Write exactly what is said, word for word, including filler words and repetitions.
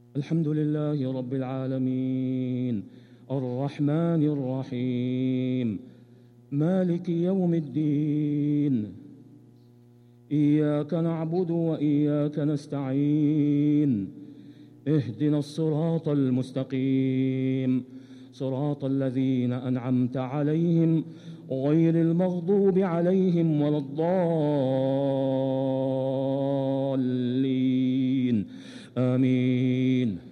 الحمد لله رب العالمين، الرحمن الرحيم، مالك يوم الدين. إياك نعبد وإياك نستعين، اهدنا الصراط المستقيم، صراط الذين أنعمت عليهم غير المغضوب عليهم ولا الضالين، آمين.